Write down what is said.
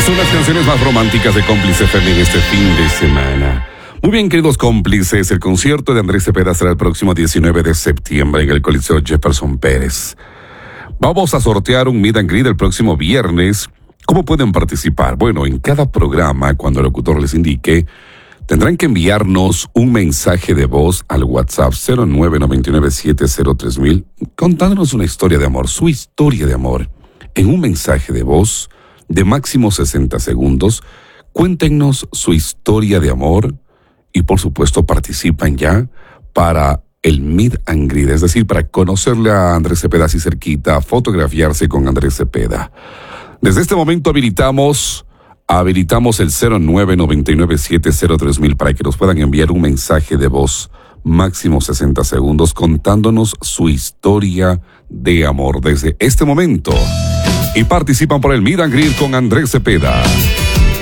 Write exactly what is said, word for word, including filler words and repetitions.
son las canciones más románticas de Cómplice F M en este fin de semana. Muy bien, queridos cómplices, el concierto de Andrés Cepeda será el próximo diecinueve de septiembre en el Coliseo Jefferson Pérez. Vamos a sortear un meet and greet el próximo viernes. ¿Cómo pueden participar? Bueno, en cada programa, cuando el locutor les indique, tendrán que enviarnos un mensaje de voz al WhatsApp cero nueve nueve nueve siete cero tres mil contándonos una historia de amor, su historia de amor. En un mensaje de voz de máximo sesenta segundos, cuéntenos su historia de amor y por supuesto participan ya para el meet and greet, es decir, para conocerle a Andrés Cepeda así cerquita, fotografiarse con Andrés Cepeda. Desde este momento habilitamos, habilitamos el cero nueve nueve nueve siete cero tres mil para que nos puedan enviar un mensaje de voz, máximo sesenta segundos, contándonos su historia de amor desde este momento. Y participan por el meet and greet con Andrés Cepeda.